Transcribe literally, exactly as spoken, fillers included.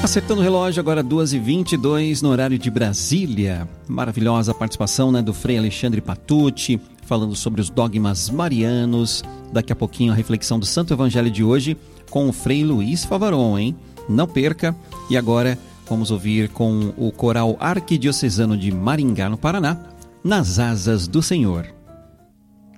Acertando o relógio, agora duas e vinte e dois no horário de Brasília. Maravilhosa participação, né, do Frei Alexandre Patucci, falando sobre os dogmas marianos. Daqui a pouquinho a reflexão do Santo Evangelho de hoje com o Frei Luiz Favaron, hein? Não perca. E agora vamos ouvir com o Coral Arquidiocesano de Maringá, no Paraná, Nas Asas do Senhor.